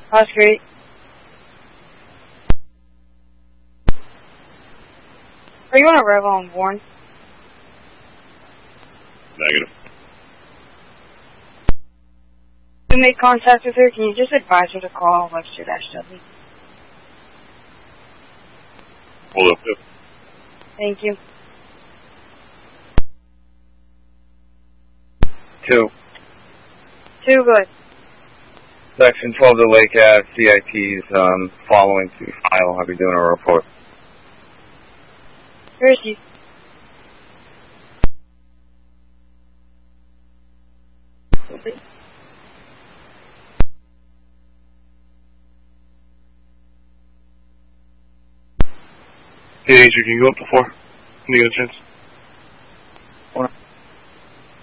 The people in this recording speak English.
That's great. Are you on a Rev on Warren? Negative. To make contact with her, can you just advise her to call Webster-W? Hold up. Yep. Thank you. 2. 2, good. Section 12 of the Lake Ave CIP's following to file. I'll be doing a report. Where is she? Hey, Adrian, can you go up to 4? Can you get a chance?